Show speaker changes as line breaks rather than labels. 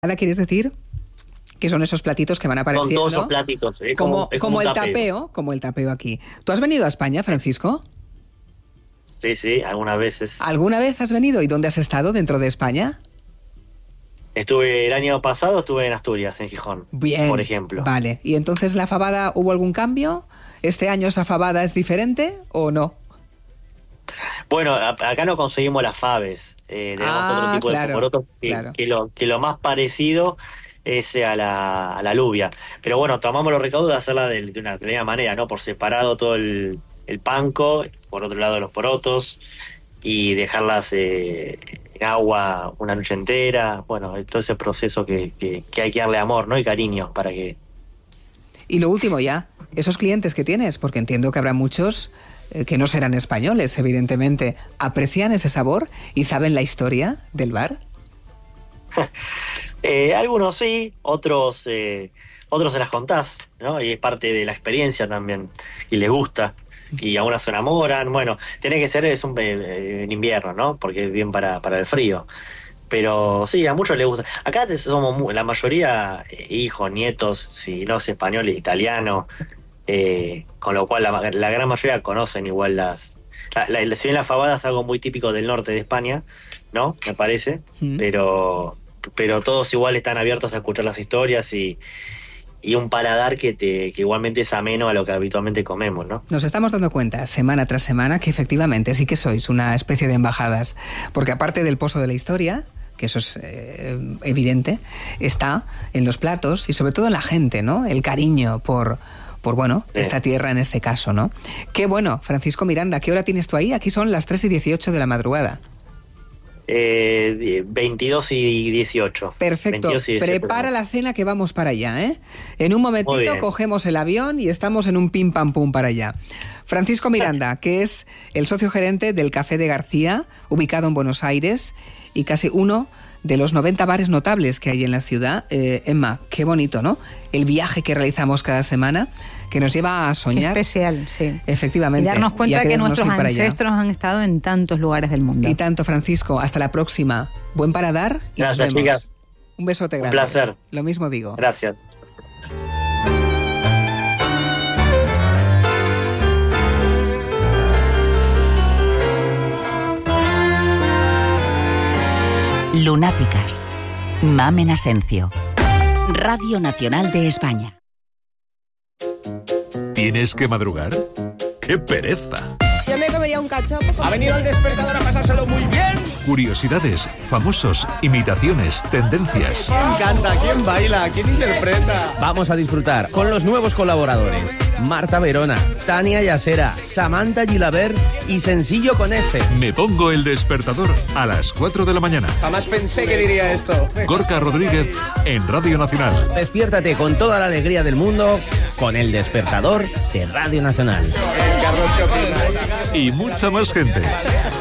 ¿Nada quieres decir? Que son esos platitos que van apareciendo.
Son todos esos platitos,
como el tapeo aquí. ¿Tú has venido a España, Francisco?
Sí, algunas veces.
¿Alguna vez has venido? ¿Y dónde has estado dentro de España?
Estuve el año pasado, en Asturias, en Gijón.
Bien,
por ejemplo.
Vale. ¿Y entonces la fabada, hubo algún cambio? ¿Este año esa fabada es diferente o no?
Bueno, acá no conseguimos las faves. Tenemos otro tipo de porotos que lo más parecido es a la alubia. Pero bueno, tomamos los recaudos de hacerla de una determinada manera, ¿no? Por separado todo el panco, por otro lado los porotos, y dejarlas en agua una noche entera. Bueno, todo ese proceso que hay que darle amor, ¿no? Y cariño para que...
Y lo último ya, esos clientes que tienes, porque entiendo que habrá muchos que no serán españoles, evidentemente, ¿aprecian ese sabor y saben la historia del bar?
Algunos sí, otros se las contás, ¿no? Y es parte de la experiencia también, y les gusta, y algunas se enamoran. Bueno, tiene que ser en invierno, ¿no? Porque es bien para el frío. Pero sí, a muchos les gusta. Acá somos la mayoría hijos, nietos, si no es español, es italiano, con lo cual la gran mayoría conocen igual si bien la fabada es algo muy típico del norte de España, ¿no? Me parece, pero todos igual están abiertos a escuchar las historias y un paladar que igualmente es ameno a lo que habitualmente comemos, ¿no?
Nos estamos dando cuenta, semana tras semana, que efectivamente sí que sois una especie de embajadas, porque aparte del pozo de la historia, que eso es evidente, está en los platos y sobre todo en la gente, ¿no? El cariño por esta tierra en este caso, ¿no? Qué bueno, Francisco Miranda, ¿qué hora tienes tú ahí? Aquí son las 3:18 de la madrugada.
22 y 18.
Perfecto,
22 y 18,
prepara la cena que vamos para allá, ¿eh? En un momentito cogemos el avión y estamos en un pim pam pum para allá. Francisco Miranda, que es el socio gerente del Café de García, ubicado en Buenos Aires, y casi uno de los 90 bares notables que hay en la ciudad. Emma, qué bonito, ¿no? El viaje que realizamos cada semana, que nos lleva a soñar.
Qué especial, sí.
Efectivamente.
Y darnos cuenta que nuestros ancestros han estado en tantos lugares del mundo.
Y tanto, Francisco. Hasta la próxima. Buen paladar y
gracias,
nos vemos.
Chicas.
Un besote grande.
Un placer.
Lo mismo digo.
Gracias.
Lunáticas. Mamen Asencio. Radio Nacional de España.
¿Tienes que madrugar? ¡Qué pereza!
Yo me comería un cachopo.
Ha venido el despertador a pasárselo muy bien.
Curiosidades, famosos, imitaciones, tendencias.
¿Quién canta? ¿Quién baila? ¿Quién interpreta? Vamos a disfrutar con los nuevos colaboradores: Marta Verona, Tania Yasera, Samantha Gilabert y Sencillo con S.
Me pongo el despertador a las 4 de la mañana.
Jamás pensé que diría esto.
Gorka Rodríguez en Radio Nacional.
Despiértate con toda la alegría del mundo con el despertador de Radio Nacional.
Y mucha más gente.